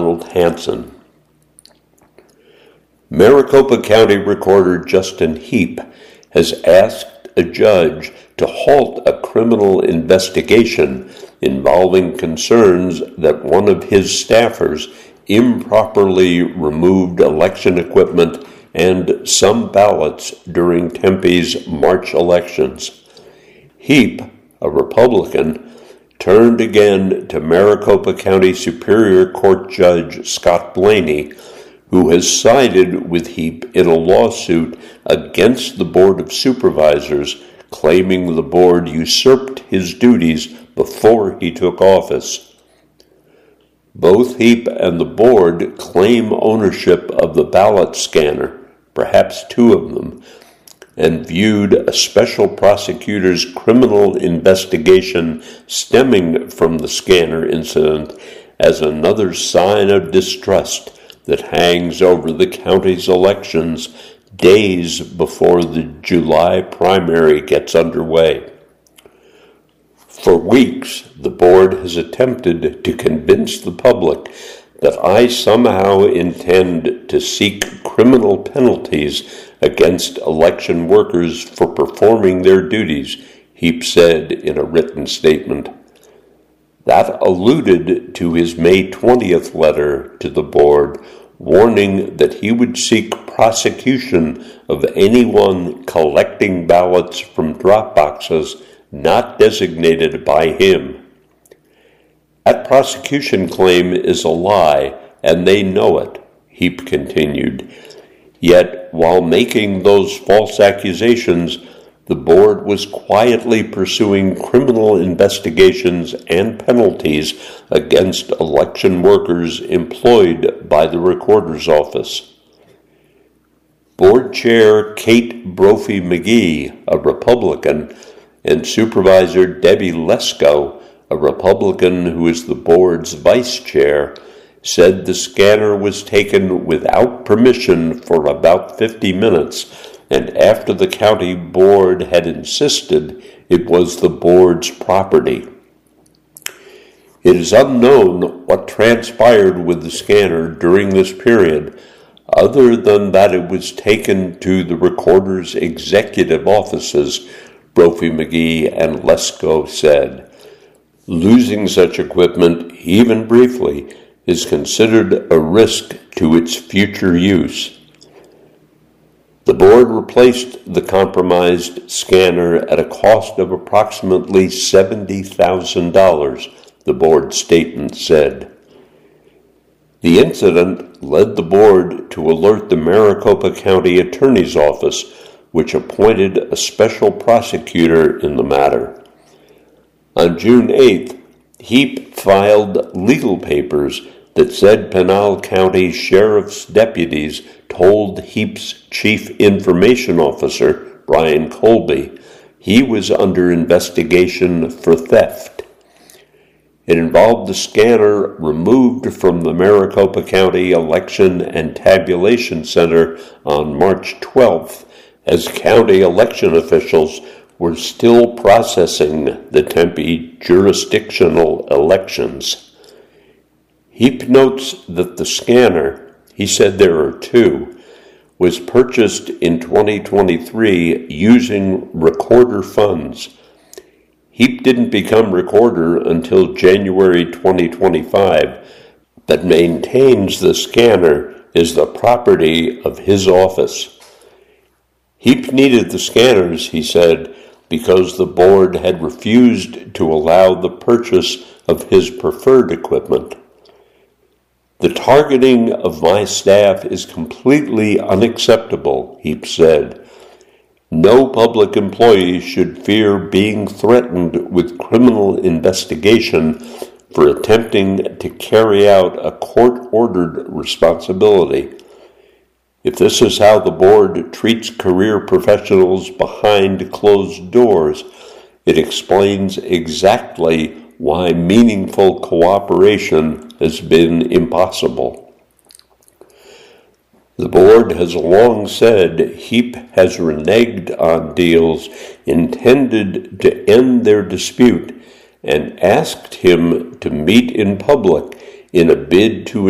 Donald Hansen. Maricopa County Recorder Justin Heap has asked a judge to halt a criminal investigation involving concerns that one of his staffers improperly removed election equipment and some ballots during Tempe's March elections. Heap, a Republican, turned again to Maricopa County Superior Court Judge Scott Blaney, who has sided with Heap in a lawsuit against the Board of Supervisors, claiming the board usurped his duties before he took office. Both Heap and the board claim ownership of the ballot scanner, perhaps two of them, and viewed a special prosecutor's criminal investigation stemming from the scanner incident as another sign of distrust that hangs over the county's elections days before the July primary gets underway. For weeks, the board has attempted to convince the public that I somehow intend to seek criminal penalties against election workers for performing their duties, Heap said in a written statement. That alluded to his May 20th letter to the board, warning that he would seek prosecution of anyone collecting ballots from drop boxes not designated by him. That prosecution claim is a lie, and they know it, Heap continued. Yet, while making those false accusations, the board was quietly pursuing criminal investigations and penalties against election workers employed by the recorder's office. Board Chair Kate Brophy-McGee, a Republican, and Supervisor Debbie Lesko, a Republican who is the board's vice chair, said the scanner was taken without permission for about 50 minutes, and after the county board had insisted it was the board's property. It is unknown what transpired with the scanner during this period, other than that it was taken to the recorder's executive offices, Brophy-McGee and Lesko said. Losing such equipment, even briefly, is considered a risk to its future use. The board replaced the compromised scanner at a cost of approximately $70,000, the board statement said. The incident led the board to alert the Maricopa County Attorney's Office, which appointed a special prosecutor in the matter. On June 8th, Heap filed legal papers that said Pinal County Sheriff's deputies told Heap's Chief Information Officer, Brian Colby, he was under investigation for theft. It involved the scanner removed from the Maricopa County Election and Tabulation Center on March 12th, as county election officials were still processing the Tempe jurisdictional elections. Heap notes that the scanner, he said there are two, was purchased in 2023 using recorder funds. Heap didn't become recorder until January 2025, but maintains the scanner is the property of his office. Heap needed the scanners, he said, because the board had refused to allow the purchase of his preferred equipment. The targeting of my staff is completely unacceptable, Heap said. No public employee should fear being threatened with criminal investigation for attempting to carry out a court-ordered responsibility. If this is how the board treats career professionals behind closed doors, it explains exactly why meaningful cooperation has been impossible. The board has long said Heap has reneged on deals intended to end their dispute and asked him to meet in public in a bid to